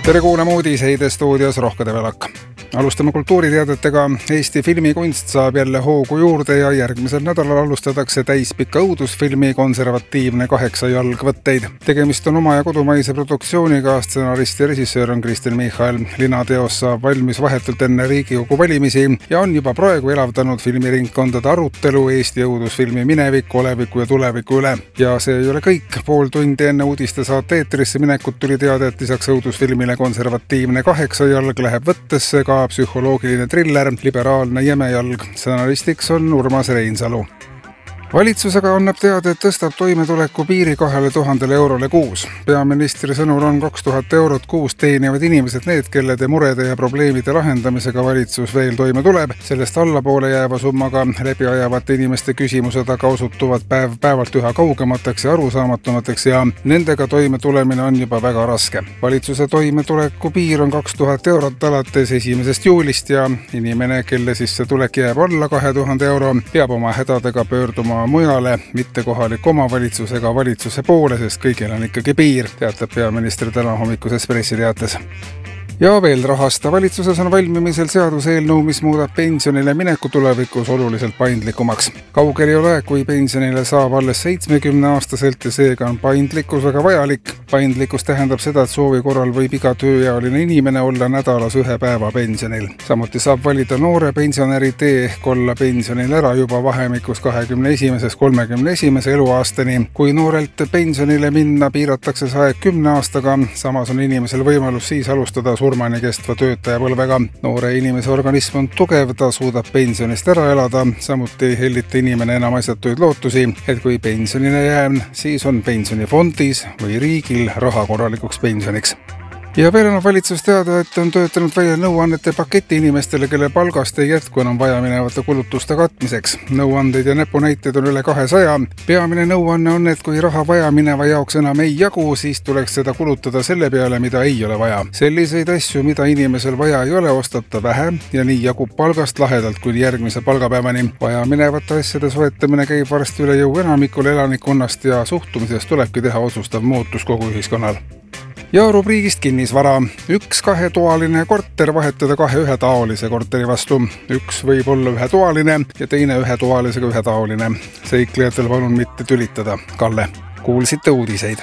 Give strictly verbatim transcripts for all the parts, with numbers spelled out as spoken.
Tere kuulama uudiseid stuudios Rohkede Velak. Alustame kultuuriteadetega. Eesti filmikunst saab jälle hoogu juurde ja järgmisel nädalal alustatakse täispika õudusfilmi Konservatiivne kaheksa jalgvõtteid. Tegemist on oma ja kodumaise produktsiooniga. Stsenarist ja režissöör on Kristen Michal. Linateos saab valmis vahetult enne Riigikogu valimisi ja on juba praegu elavdanud filmiringkondade arutelu Eesti õudusfilmi mineviku, oleviku ja tuleviku üle. Ja see ei ole kõik. Pool tundi enne uudiste saate eetrisse minekut tuli teada, et lisaks õudusfilmile Konservatiivne kaheksa jalg läheb võttesse ka psühholoogiline triller Liberaalne jämejalg. Stsenaristiks on Urmas Reinsalu. Valitsusega annab teada, et tõstab toimetuleku piiri kahele tuhandele eurole kuus. Peaministri sõnul on kaks tuhat eurot kuus teenivad inimesed need, kellede murede ja probleemide lahendamisega valitsus veel toime tuleb. Sellest allapoole jääva summaga läbi ajavate inimeste küsimused aga osutuvad päev päevalt üha kaugemateks ja arusaamatumateks ja nendega toime tulemine on juba väga raske. Valitsuse toimetuleku piir on kaks tuhat eurot alates esimesest juulist ja inimene, kelle sissetulek jääb alla kahe tuhande euro, peab oma hädadega pöörduma mujale, mitte kohaliku omavalitsusega valitsuse poole, sest kõigil on ikkagi piir, teatab peaminister täna hommikuses pressiteates. Ja veel rahasta. Valitsuses on valmimisel seaduseelnõu, mis muudab pensionile mineku tulevikus oluliselt paindlikumaks. Kaugel ei ole, kui pensionile saab alles seitsmekümne aastaselt ja seega on paindlikkus väga vajalik. Paindlikkus tähendab seda, et soovi korral võib iga tööealine inimene olla nädalas ühe päeva pensionil. Samuti saab valida noore pensionäri tee ehk olla pensionil ära juba vahemikus kahekümne esimesest kolmekümne esimese eluaastani. Kui noorelt pensionile minna, piiratakse see aeg kümne aastaga. Samas on inimesel võimalus siis alustada surmani kestva töötajapõlvega. Noore inimese organism on tugev, ta suudab pensionist ära elada, samuti ei hellita inimene enam asjatuid lootusi, et kui pensionile jään, siis on pensionifondis või riigil raha korralikuks pensioniks. Ja veel on valitsus teada, et on töötanud välja nõuannete paketi inimestele, kelle palgast ei jätku enam vaja minevate kulutuste katmiseks. Nõuandeid ja näpunäiteid on üle kahesaja. Peamine nõuanne on, et kui raha vaja mineva jaoks enam ei jagu, siis tuleks seda kulutada selle peale, mida ei ole vaja. Selliseid asju, mida inimesel vaja ei ole, ostab ta vähe ja nii jagub palgast lahedalt kuni järgmise palgapäevani. Vaja minevate asjade soetamine käib varsti üle jõu enamikul elanikkonnast ja suhtumises tulebki teha otsustav muutus kogu ühiskonnal. Ja rubriigist kinnisvara. Üks kahetoaline korter vahetada kahe ühetaolise korteri vastu. Üks võib olla ühetoaline ja teine ühetoalisega ühetaoline. Seiklejatel palun mitte tülitada. Kalle, kuulsite uudiseid.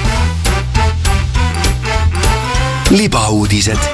Libauudised.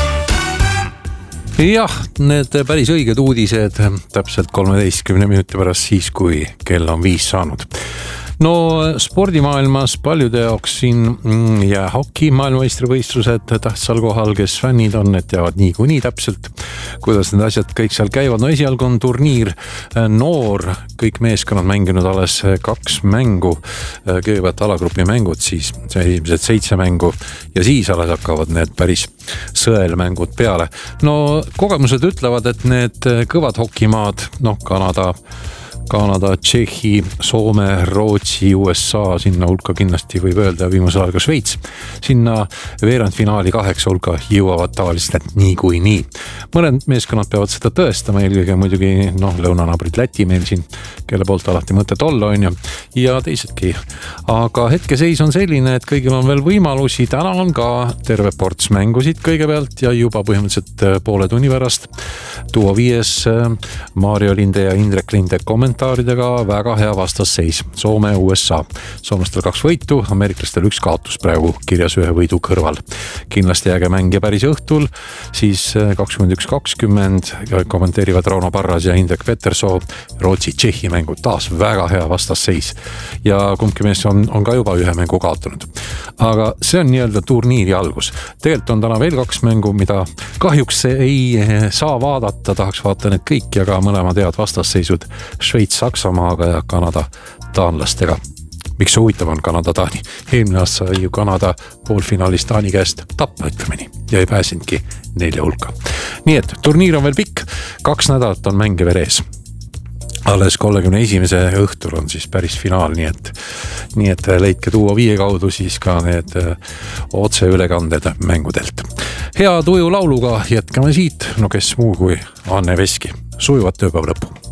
Jah, need päris õiged uudised täpselt kolmeteistkümne minuti pärast siis, kui kell on viis saanud. No spordimaailmas paljude jaoks siin jäähoki maailmameistrivõistlused tähtsal kohal, kes fännid on, et teavad nii kui nii täpselt, kuidas need asjad kõik seal käivad. No esialgu on turniir noor, kõik meeskonnad mänginud alles kaks mängu, kõigepealt alagrupi mängud, siis esimesed seitse mängu ja siis alles hakkavad need päris sõelmängud peale. No kogemused ütlevad, et need kõvad hokimaad, noh Kanada, Kanada, Tšehhi, Soome, Rootsi, U S A, sinna hulka kindlasti võib öelda viimasel ajal ka Šveits. Sinna veerandfinaali kaheksa hulka jõuavad tavaliselt nii kui nii. Mõned meeskonnad peavad seda tõestama, eelkõige muidugi noh, lõunanaabrid Läti meil siin, kelle poolt alati mõtet olla on ju, ja teisedki. Aga hetkeseis on selline, et kõigil on veel võimalusi. Täna on ka terve ports mängusid kõigepealt ja juba põhimõtteliselt poole tunni pärast tuua viies Mario Linde ja Indrek Linde kommentaaridega väga hea vastasseis. Soome ja U S A. Soomlastel kaks võitu, ameeriklastel üks kaotus praegu kirjas ühe võidu kõrval. Kindlasti äge mängija päris õhtul, siis kakskümmend üks kakskümmend kommenteerivad Rauno Parras ja Indrek Petersoo. Rootsi Tšehhi mängud taas väga hea vastasseis. Ja kumbki mees on, on ka juba ühe mängu kaotanud. Aga see on nii-öelda turniiri algus. Tegelikult on täna veel kaks mängu, mida kahjuks ei saa vaadata, tahaks vaata need kõik ja ka mõlemad head vastasseisud Šveits Saksamaaga ja Kanada taanlastega. Miks see huvitav on Kanada-Taani? Eelmine aasta sai ju Kanada poolfinaalis Taani käest tapma, ütleme nii, ja ei pääsinudki nelja hulka. Nii et turniir on veel pikk, kaks nädalat on mänge veel ees. Alles kolmekümne esimese õhtul on siis päris finaal, nii et, nii et leidke tuua viie kaudu siis ka need otse ülekanded mängudelt. Hea tuju lauluga jätkame siit, no kes muu kui Anne Veski. Sujuvat tööpäeva lõppu.